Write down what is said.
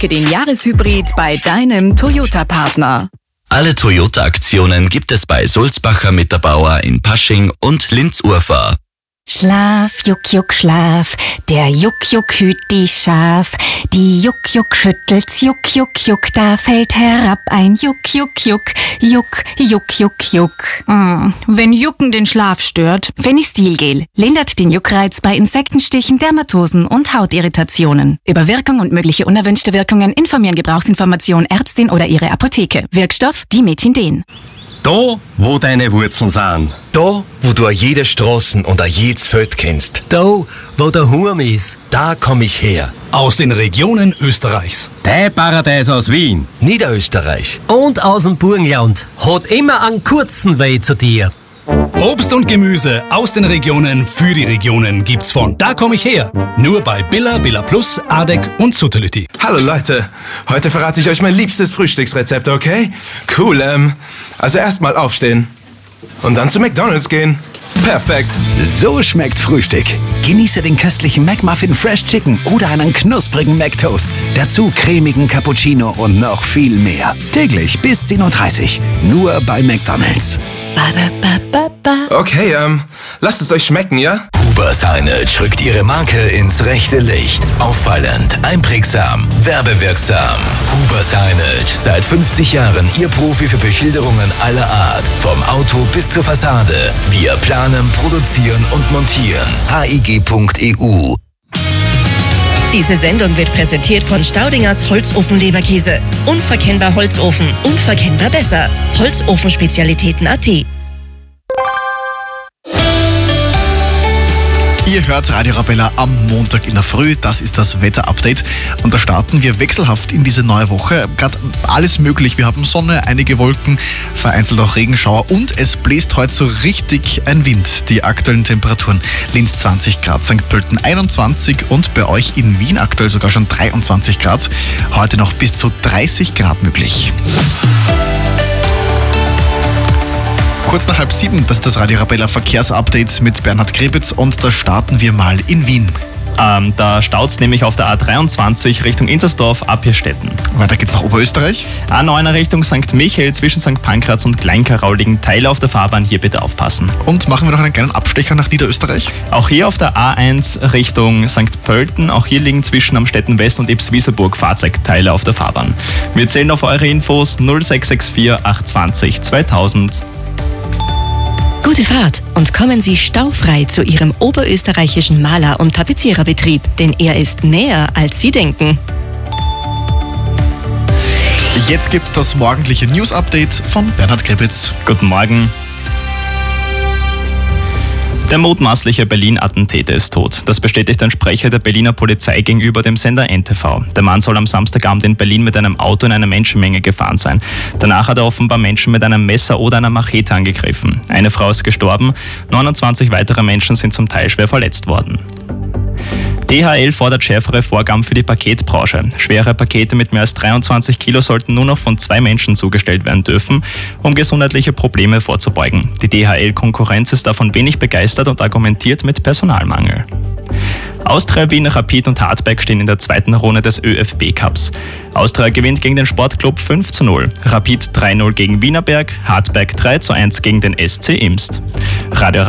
Entdecke den Jahreshybrid bei deinem Toyota-Partner. Alle Toyota-Aktionen gibt es bei Sulzbacher Mitterbauer in Pasching und Linz-Urfahr. Schlaf, Juck, Juck, Schlaf, der Juck, Juck hüt die Schaf. Die Juck, Juck schüttelt's, Juck, Juck, Juck, da fällt herab ein Juck, Juck, Juck, Juck, Juck, Juck, Juck. Wenn Jucken den Schlaf stört. Fenistilgel lindert den Juckreiz bei Insektenstichen, Dermatosen und Hautirritationen. Über Wirkung und mögliche unerwünschte Wirkungen informieren Gebrauchsinformation Ärztin oder ihre Apotheke. Wirkstoff Dimethinden. Da, wo deine Wurzeln sind. Da, wo du jede Straßen und jedes Feld kennst. Da, wo der Hurm ist, Da komm ich her. Aus den Regionen Österreichs. Dein Paradies aus Wien. Niederösterreich. und aus dem Burgenland hat immer einen kurzen Weg zu dir. Obst und Gemüse aus den Regionen für die Regionen gibt's von Da komm ich her. Nur bei Billa, Billa Plus, Adek und Suttelütti. Hallo Leute, heute verrate ich euch mein liebstes Frühstücksrezept, okay? Cool, also erstmal aufstehen und dann zu McDonald's gehen. Perfekt. So schmeckt Frühstück. Genieße den köstlichen McMuffin Fresh Chicken oder einen knusprigen McToast. Dazu cremigen Cappuccino und noch viel mehr. Täglich bis 10:30 Uhr. Nur bei McDonald's. Okay, lasst es euch schmecken, ja? Huber Signage rückt ihre Marke ins rechte Licht. Auffallend, einprägsam, werbewirksam. Huber Signage, seit 50 Jahren Ihr Profi für Beschilderungen aller Art. Vom Auto bis zur Fassade. Wir planen, produzieren und montieren. HIG.eu. Diese Sendung wird präsentiert von Staudingers Holzofen-Leberkäse. Unverkennbar Holzofen, unverkennbar besser. Holzofenspezialitäten.at. Ihr hört Radio Arabella am Montag in der Früh. Das ist das Wetter-Update. Und da starten wir wechselhaft in diese neue Woche. Gerade alles möglich. Wir haben Sonne, einige Wolken, vereinzelt auch Regenschauer. Und es bläst heute so richtig ein Wind. Die aktuellen Temperaturen: Linz 20 Grad, St. Pölten 21 und bei euch in Wien aktuell sogar schon 23 Grad. Heute noch bis zu 30 Grad möglich. Kurz nach 6:30, das ist das Radio Arabella Verkehrsupdate mit Bernhard Krebitz und da starten wir mal in Wien. Da staut's nämlich auf der A23 Richtung Inzersdorf ab Hirstetten. Weiter geht's nach Oberösterreich. A9 Richtung St. Michael zwischen St. Pankraz und Kleinkarau liegen Teile auf der Fahrbahn, hier bitte aufpassen. Und machen wir noch einen kleinen Abstecher nach Niederösterreich. Auch hier auf der A1 Richtung St. Pölten, auch hier liegen zwischen Amstetten West und Ebs-Wieserburg Fahrzeugteile auf der Fahrbahn. Wir zählen auf eure Infos 0664 820 2000. Gute Fahrt und kommen Sie staufrei zu Ihrem oberösterreichischen Maler- und Tapeziererbetrieb, denn er ist näher, als Sie denken. Jetzt gibt's das morgendliche News-Update von Bernhard Krebitz. Guten Morgen. Der mutmaßliche Berlin-Attentäter ist tot. Das bestätigt ein Sprecher der Berliner Polizei gegenüber dem Sender NTV. Der Mann soll am Samstagabend in Berlin mit einem Auto in einer Menschenmenge gefahren sein. Danach hat er offenbar Menschen mit einem Messer oder einer Machete angegriffen. Eine Frau ist gestorben, 29 weitere Menschen sind zum Teil schwer verletzt worden. DHL fordert schärfere Vorgaben für die Paketbranche. Schwere Pakete mit mehr als 23 Kilo sollten nur noch von 2 Menschen zugestellt werden dürfen, um gesundheitliche Probleme vorzubeugen. Die DHL-Konkurrenz ist davon wenig begeistert und argumentiert mit Personalmangel. Austria, Wien, Rapid und Hartberg stehen in der zweiten Runde des ÖFB-Cups. Austria gewinnt gegen den Sportclub 5:0, Rapid 3:0 gegen Wienerberg, Hartberg 3:1 gegen den SC Imst. Radio